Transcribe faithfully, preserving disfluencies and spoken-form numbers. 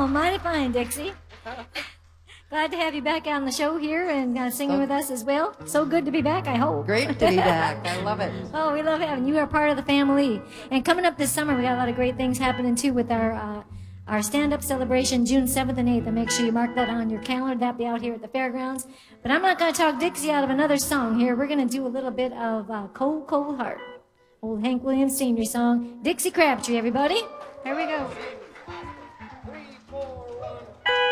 mighty fine, Dixie. Glad to have you back on the show here and uh, singing Oh. with us as well. So good to be back, I hope. Great to be back. I love it. Oh, we love having you. You are part of the family. And coming up this summer, we got a lot of great things happening, too, with our uh, our stand-up celebration June seventh and eighth. And make sure you mark that on your calendar. That'll be out here at the fairgrounds. But I'm not going to talk Dixie out of another song here. We're going to do a little bit of uh, Cold, Cold Heart. Old Hank Williams Senior song. Dixie Crabtree, everybody. Here we go.